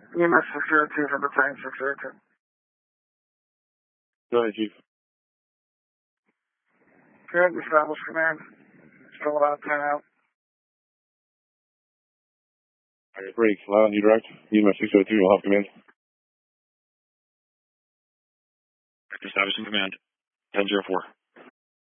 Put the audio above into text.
EMS 602 for Battalion 602. Go ahead, Chief. Good, establish command. Still about 10 out. Alright, break. Loud, you direct. EMS 602, you'll have command. Establishing command. 10-04.